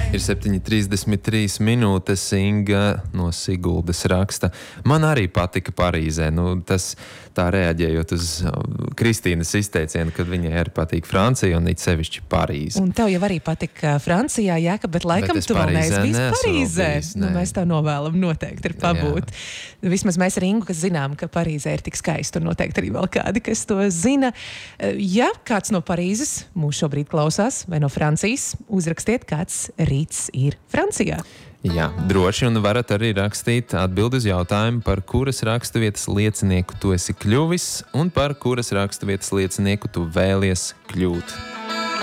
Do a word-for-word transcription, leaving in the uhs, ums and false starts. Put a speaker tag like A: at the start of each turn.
A: Ir septiņi trīsdesmit trīs minūtes. Inga no Siguldas raksta. Man arī patika Parīzē. Nu, tas tā reaģējot uz Kristīnas izteicienu, kad viņai arī patīk Francija un it sevišķi Parīze.
B: Un tev jau arī patika Francijā, Jāka, bet laikam
A: Bet
B: tu vēl neesi bijis
A: neesmu
B: Parīzē.
A: bijis,
B: Nu,
A: nē.
B: mēs tev novēlam noteikti ir pabūt. Jā. Vismaz mēs ar Ingu, kas zinām, ka Parīzē ir tik skaisti, un noteikti arī vēl kādi, kas to zina. Ja kāds no Parīzes mūs šobrīd klausās, vai no Francijas, uzrakstiet, kāds rīts ir Francijā.
A: Jā, droši, un varat arī rakstīt atbildi uz jautājumu, par kuras raksturvietas liecinieku tu esi kļuvis un par kuras raksturvietas liecinieku tu vēlies kļūt.